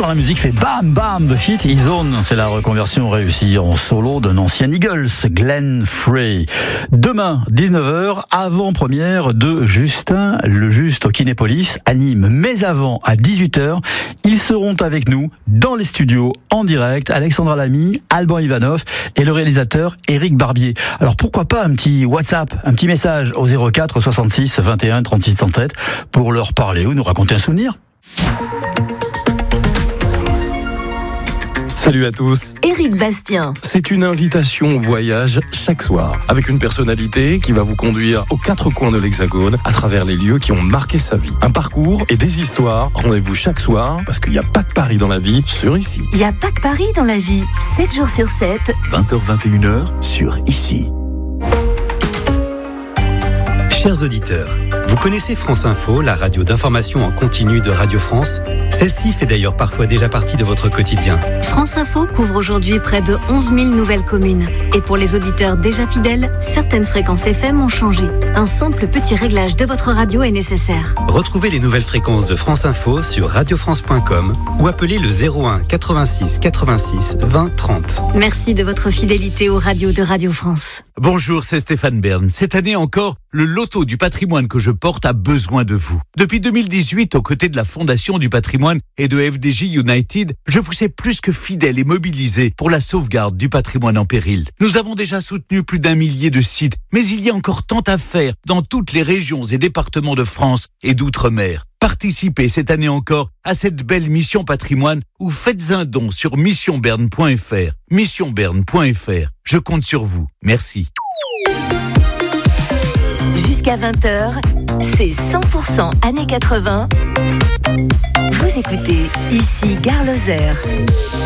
la musique fait bam bam. The Hit is on. C'est la reconversion réussie en solo d'un ancien Eagles, Glenn Frey. Demain, 19h, avant-première de Justin le Juste au Kinépolis à Nîmes. Mais avant, à 18h, ils seront avec nous dans les studios en direct. Alexandra Lamy, Alban Ivanov et le réalisateur Éric Barbier. Alors pourquoi pas un petit WhatsApp, un petit message au 04 66 21 36 37 pour leur parler ou nous raconter un souvenir. Salut à tous. Éric Bastien. C'est une invitation au voyage chaque soir, avec une personnalité qui va vous conduire aux quatre coins de l'Hexagone, à travers les lieux qui ont marqué sa vie. Un parcours et des histoires. Rendez-vous chaque soir, parce qu'il n'y a pas que Paris dans la vie, sur Ici. Il n'y a pas que Paris dans la vie, 7 jours sur 7. 20h-21h, sur Ici. Chers auditeurs, vous connaissez France Info, la radio d'information en continu de Radio France ? Celle-ci fait d'ailleurs parfois déjà partie de votre quotidien. France Info couvre aujourd'hui près de 11 000 nouvelles communes. Et pour les auditeurs déjà fidèles, certaines fréquences FM ont changé. Un simple petit réglage de votre radio est nécessaire. Retrouvez les nouvelles fréquences de France Info sur radiofrance.com ou appelez le 01 86 86 20 30. Merci de votre fidélité aux radios de Radio France. Bonjour, c'est Stéphane Bern. Cette année encore, le loto du patrimoine que je porte a besoin de vous. Depuis 2018, aux côtés de la Fondation du patrimoine et de FDJ United, je vous sais plus que fidèle et mobilisé pour la sauvegarde du patrimoine en péril. Nous avons déjà soutenu plus d'1 millier de sites, mais il y a encore tant à faire dans toutes les régions et départements de France et d'outre-mer. Participez cette année encore à cette belle mission patrimoine ou faites un don sur missionberne.fr. Missionberne.fr. Je compte sur vous. Merci. Jusqu'à 20h, c'est 100% années 80. Vous écoutez Ici Gare Lozère.